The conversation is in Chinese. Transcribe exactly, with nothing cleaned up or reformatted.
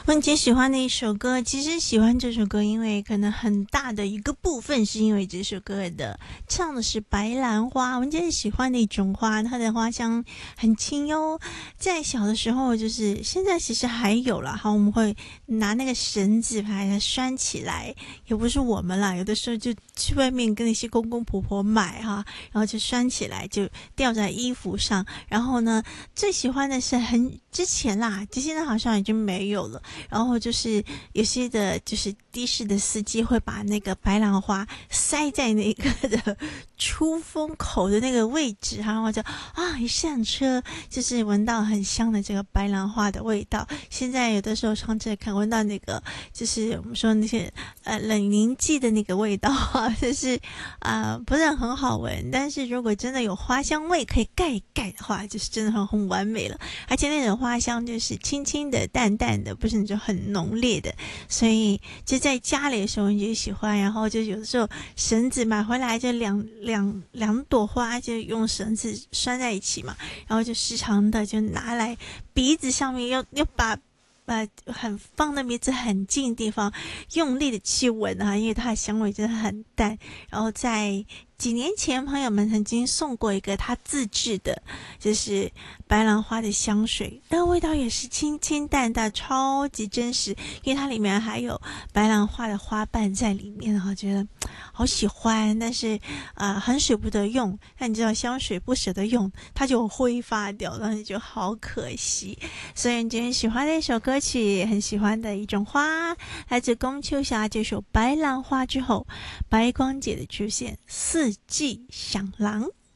梦姐喜欢的一首歌，其实喜欢这首歌，因为可能很大的一个部分是因为这首歌的唱的是白兰花，文姐喜欢的一种花，它的花香很清幽。在小的时候，就是现在其实还有啦，好，我们会拿那个绳子把它拴起来，也不是我们啦，有的时候就去外面跟那些公公婆婆买哈，然后就拴起来，就吊在衣服上。然后呢，最喜欢的是很之前啦，就现在好像已经没有了。然后就是有些的，就是的士的司机会把那个白兰花塞在那个的出风口的那个位置，然后就啊，一上车就是闻到很香的这个白兰花的味道。现在有的时候上车看闻到那个，就是我们说那些呃冷凝剂的那个味道啊，就是啊、呃、不是很好闻。但是如果真的有花香味可以盖一盖的话，就是真的很很完美了。而且那种花香就是轻轻的、淡淡的，不是那种很浓烈的。所以就在家里的时候你就喜欢，然后就有的时候绳子买回来就两两两朵花就用绳子拴在一起嘛，然后就时常的就拿来鼻子上面要要把把很放的鼻子很近的地方用力的去闻啊，因为它的香味真的很淡。然后在几年前朋友们曾经送过一个他自制的就是白兰花的香水，那味道也是清清淡淡，超级真实，因为它里面还有白兰花的花瓣在里面，我觉得好喜欢。但是啊、呃，很舍不得用，但你知道香水不舍得用它就挥发掉，那你就好可惜。所以你今天喜欢的一首歌曲，很喜欢的一种花，来自龚秋霞这首白兰花之后，白光姐的出现，四季响廊。